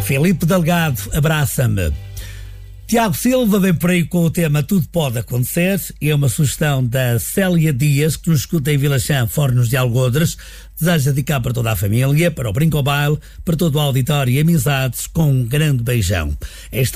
Filipe Delgado, abraça-me. Tiago Silva vem por aí com o tema Tudo Pode Acontecer, e é uma sugestão da Célia Dias, que nos escuta em Vilachã, Fornos de Algodres. Deseja dedicar para toda a família, para o Brinco Baile, para todo o auditório e amizades, com um grande beijão.